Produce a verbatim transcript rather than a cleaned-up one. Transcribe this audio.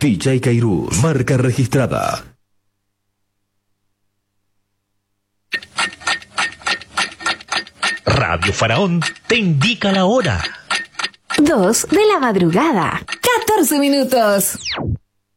D J Kairos, marca registrada. Radio Faraón te indica la hora. Dos de la madrugada, catorce minutos.